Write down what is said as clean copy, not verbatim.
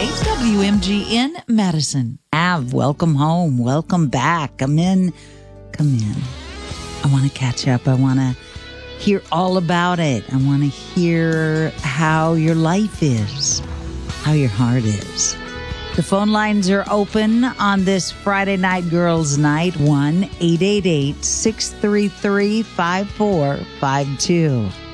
WMGN Madison. Welcome home. Welcome back. Come in. I want to catch up. I want to hear all about it. I want to hear how your life is, how your heart is. The phone lines are open on this Friday night girls' night. 1-888-633-5452.